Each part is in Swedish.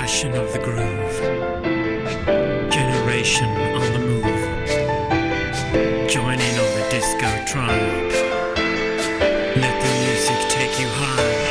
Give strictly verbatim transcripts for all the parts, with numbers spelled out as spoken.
Passion of the groove. Generation on the move. Join in on the disco tribe. Let the music take you high.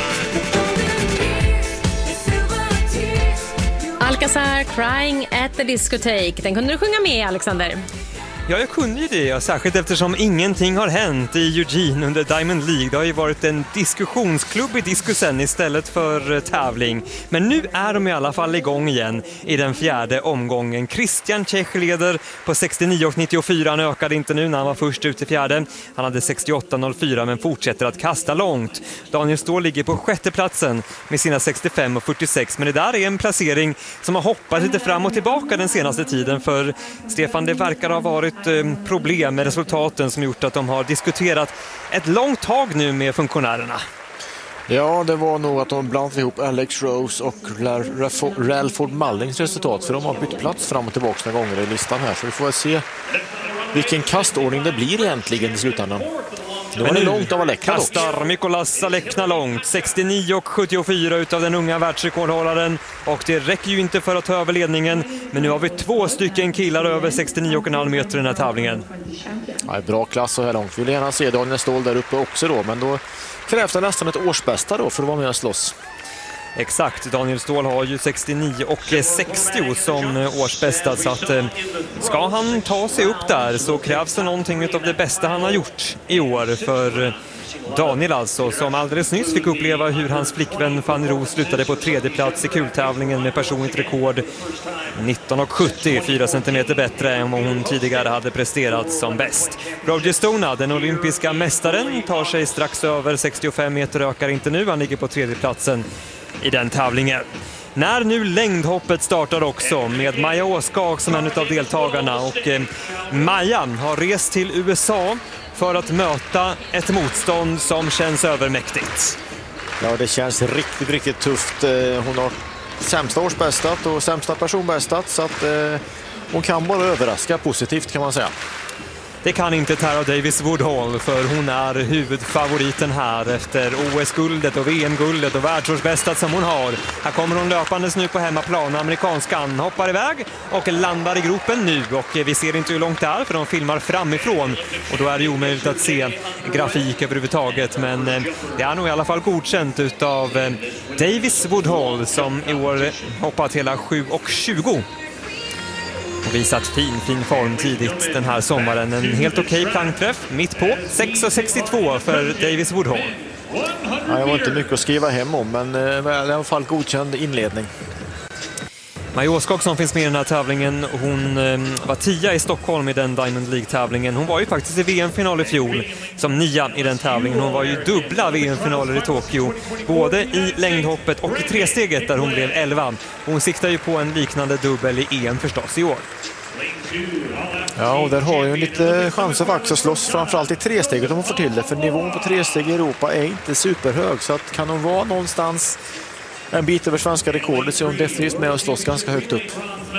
Alcazar, Crying at the Discotheque. Den kunde du sjunga med, Alexander. Ja, jag kunde ju det, särskilt eftersom ingenting har hänt i Eugene under Diamond League. Det har ju varit en diskussionsklubb i diskusen istället för tävling. Men nu är de i alla fall igång igen i den fjärde omgången. Christian Tjech leder på sextionio och nittiofyra. Han ökade inte nu när han var först ut i fjärde. Han hade sextioåtta noll fyra men fortsätter att kasta långt. Daniel Ståhl ligger på sjätte platsen med sina sextiofem och fyrtiosex. Men det där är en placering som har hoppat lite fram och tillbaka den senaste tiden. För Stefan, det verkar ha varit problem med resultaten som gjort att de har diskuterat ett långt tag nu med funktionärerna. Ja, det var nog att de blandade ihop Alex Rose och Ralford Mullings resultat, för de har bytt plats fram och tillbaka några gånger i listan här, så vi får väl se vilken kastordning det blir egentligen i slutändan. Det var det långt av Alekna dock. Kastar Mikolas Alekna långt. sextionio och sjuttiofyra utav den unga världsrekordhållaren. Och det räcker ju inte för att ta över ledningen. Men nu har vi två stycken killar över sextionio komma fem meter i den här tävlingen. Ja, bra klass så här långt. Vi vill gärna se Daniel Ståhl där uppe också då. Men då krävs det nästan ett årsbästa då för att vara med och slåss. Exakt, Daniel Ståhl har ju sextionio och sextio som årsbästa, så att ska han ta sig upp där så krävs det någonting av det bästa han har gjort i år för Daniel alltså, som alldeles nyss fick uppleva hur hans flickvän Fanny Roos slutade på tredje plats i kultävlingen med personligt rekord nitton och sjuttio, fyra centimeter bättre än vad hon tidigare hade presterat som bäst. Roger Stona, den olympiska mästaren, tar sig strax över sextiofem meter, ökar inte nu, han ligger på tredje platsen i den tävlingen. När nu längdhoppet startar också med Maja Åskag som en av deltagarna, och eh, Maja har rest till U S A för att möta ett motstånd som känns övermäktigt. Ja, det känns riktigt, riktigt tufft. Hon har sämsta årsbästat och sämsta personbästat, så att eh, hon kan bara överraska positivt, kan man säga. Det kan inte Tara Davis Woodhall, för hon är huvudfavoriten här efter O S-guldet och V M-guldet och världsårsbästat som hon har. Här kommer hon löpandes nu på hemmaplan. Amerikanskan hoppar iväg och landar i gropen nu, och vi ser inte hur långt det är för de filmar framifrån och då är det omöjligt att se grafik överhuvudtaget, men det är nog i alla fall godkänt utav Davis Woodhall som i år hoppat hela sju och tjugo. Och visat fin, fin form tidigt den här sommaren. En helt okej plankträff mitt på. sex och sextiotvå för Davis Woodhall. Ja, det var inte mycket att skriva hem om, men eh, i alla fall godkänd inledning. Maja Åskog som finns med i den här tävlingen, hon eh, var tia i Stockholm i den Diamond League-tävlingen. Hon var ju faktiskt i V M-final i fjol som nia i den tävlingen. Hon var ju dubbla V M-finaler i Tokyo, både i längdhoppet och i tresteget där hon blev elva. Hon siktar ju på en liknande dubbel i E M förstås i år. Ja, och där har ju lite chanser faktiskt att slåss, framförallt i tresteget om hon får till det, för nivån på tresteg i Europa är inte superhög, så att kan hon vara någonstans en bit över svenska rekordet så är hon definitivt med och slåss ganska högt upp.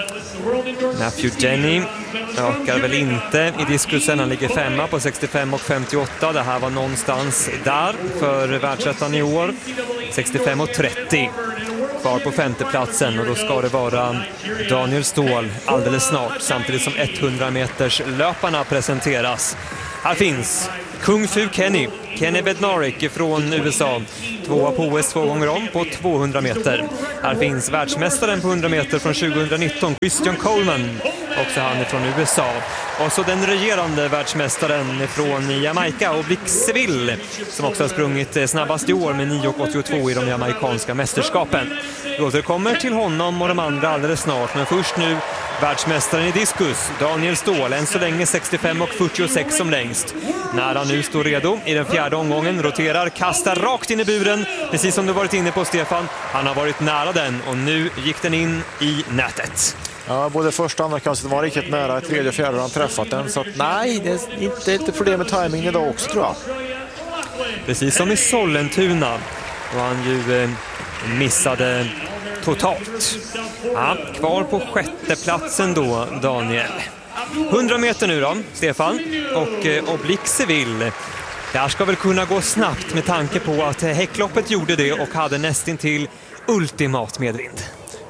Matthew Jenny ökar väl inte i diskusen, han ligger femma på sextiofem och femtioåtta. Det här var någonstans där för världsettan i år. sextiofem och trettio kvar på femteplatsen, och då ska det vara Daniel Ståhl alldeles snart, samtidigt som hundra meters löparna presenteras. Här finns Kung Fu Kenny, Kenny Bednarik från U S A, tvåa på O S två gånger om på tvåhundra meter. Här finns världsmästaren på hundra meter från tjugonitton, Christian Coleman, också han är från U S A. Och så den regerande världsmästaren från Jamaica, och Blixeville, som också har sprungit snabbast i år med nio åttiotvå i de jamaikanska mästerskapen. Vi återkommer till honom och de andra alldeles snart, men först nu världsmästaren i diskus, Daniel Ståhl, än så länge sextiofem och fyrtiosex som längst. När han nu står redo i den fjärde omgången, roterar, kastar rakt in i buren, precis som du varit inne på, Stefan. Han har varit nära den och nu gick den in i nätet. Ja, både första och andra kastet var riktigt nära, i tredje och fjärde har han träffat den, så att nej, det är inte ett problem med timing idag också, tror jag. Precis som i Sollentuna, och han ju eh, missade totalt. Ja, kvar på sjätte platsen då, Daniel. hundra meter nu då, Stefan, och eh, Oblixeville. Där ska väl kunna gå snabbt med tanke på att häckloppet gjorde det och hade nästintill ultimat medvind.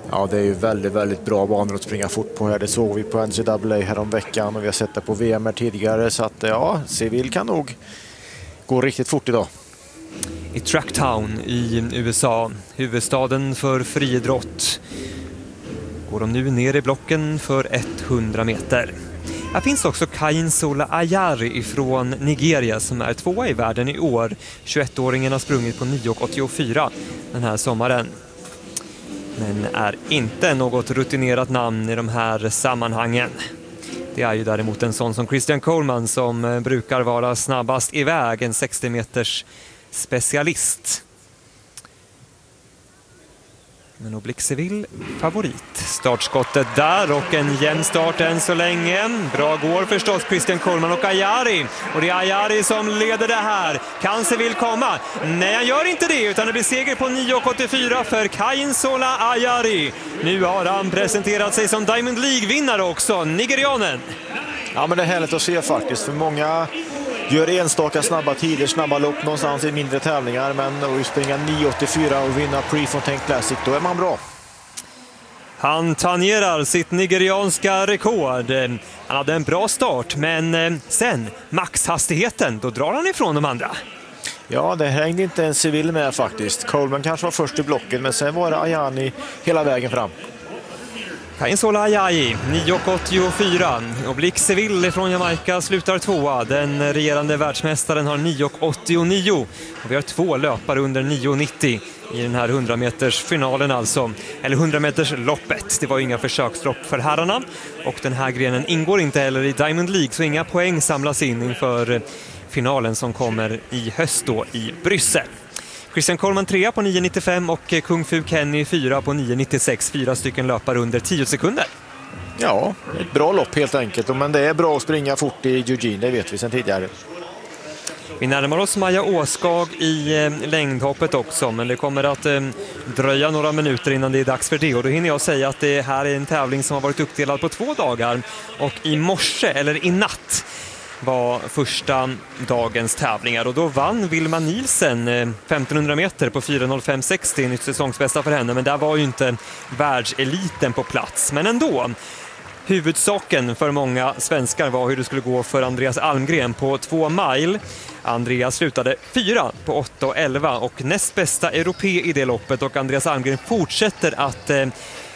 Ja, det är ju väldigt, väldigt bra banor att springa fort på här. Det såg vi på N C double A här om veckan och vi har sett det på V M här tidigare. Så att ja, Seville kan nog gå riktigt fort idag. I Tracktown i U S A, huvudstaden för friidrott, går de nu ner i blocken för hundra meter. Här finns också Kayinsola Ayari från Nigeria som är tvåa i världen i år. tjugoettåringen har sprungit på nio åttiofyra den här sommaren. Men är inte något rutinerat namn i de här sammanhangen. Det är ju däremot en sån som Christian Coleman som brukar vara snabbast iväg, en sextio meters specialist. Men Oblique Seville favorit. Startskottet där och en jämn start än så länge. Bra går förstås Christian Coleman och Ayari. Och det är Ayari som leder det här. Kan Seville komma? Nej, han gör inte det utan det blir seger på nio åttiofyra för Kayinsola Ayari. Nu har han presenterat sig som Diamond League-vinnare också, nigerianen. Ja, men det är härligt att se faktiskt. För många gör enstaka snabba tider, snabba lopp någonstans i mindre tävlingar. Men att springa nio åttiofyra och vinna Prefontaine Classic, då är man bra. Han tangerar sitt nigerianska rekord. Han hade en bra start, men sen maxhastigheten, då drar han ifrån de andra. Ja, det hängde inte en Seville med faktiskt. Coleman kanske var först i blocken, men sen var det Ayani hela vägen fram. Kayinsola Ayari, nio åttiofyra. Oblique Seville från Jamaica slutar tvåa. Den regerande världsmästaren har nio åttionio. Och vi har två löpare under nio nittio i den här hundra meters finalen alltså. Eller hundra meters loppet. Det var inga försökslopp för herrarna. Och den här grenen ingår inte heller i Diamond League, så inga poäng samlas in inför finalen som kommer i höst då i Bryssel. Christian Coleman trea på nio nittiofem och Kung Fu Kenny fyra på nio nittiosex. Fyra stycken löpare under tio sekunder. Ja, ett bra lopp helt enkelt. Men det är bra att springa fort i Eugene, det vet vi sedan tidigare. Vi närmar oss Maja Åskag i eh, längdhoppet också, men det kommer att eh, dröja några minuter innan det är dags för det. Och då hinner jag säga att det här är en tävling som har varit uppdelad på två dagar. Och i morse, eller i natt, var första dagens tävlingar och då vann Wilma Nielsen femtonhundra meter på fyra noll fem sextio, nytt säsongsbästa för henne, men där var ju inte världseliten på plats. Men ändå, huvudsaken för många svenskar var hur det skulle gå för Andreas Almgren på två mile. Andreas slutade fyra på åtta och elva och näst bästa europé i det loppet, och Andreas Almgren fortsätter att eh,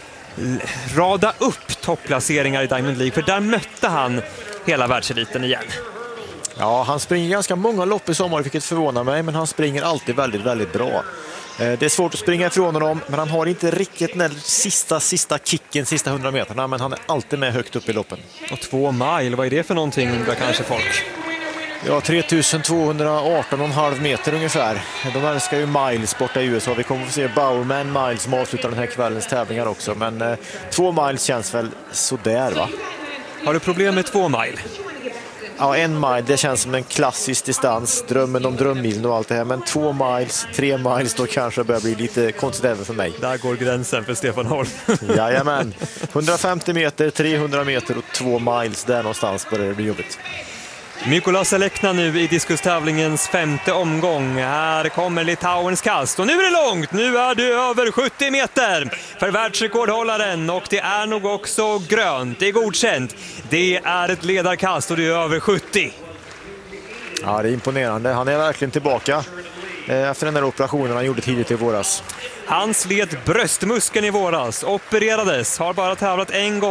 rada upp topplaceringar i Diamond League, för där mötte han hela världseliten igen. Ja, han springer ganska många lopp i sommar, vilket förvånar mig, men han springer alltid väldigt, väldigt bra. Det är svårt att springa ifrån honom, men han har inte riktigt den sista, sista kicken, sista hundra meterna, men han är alltid med högt upp i loppen. Och två mile, vad är det för någonting, undrar kanske folk? Ja, tre tusen tvåhundraarton komma fem meter ungefär. De älskar ju miles borta i U S A. Vi kommer att få se Bowerman Miles som avslutar den här kvällens tävlingar också, men eh, två miles känns väl sådär, va? Har du problem med två mile? Ja, en mile, det känns som en klassisk distans. Drömmen om drömmilen och allt det här. Men två miles, tre miles, då kanske det börjar bli lite konstigt även för mig. Där går gränsen för Stefan Holm. Jajamän, hundrafemtio meter, trehundra meter och två miles. Där någonstans börjar det bli jobbigt. Mykola Selekna nu i diskustävlingens femte omgång. Här kommer Litauens kast och nu är det långt. Nu är det över sjuttio meter för världsrekordhållaren, och det är nog också grönt. Det är godkänt. Det är ett ledarkast och det är över sjuttio. Ja, det är imponerande. Han är verkligen tillbaka efter den där operationen han gjorde tidigt i våras. Han slet bröstmuskeln i våras, opererades, har bara tävlat en gång.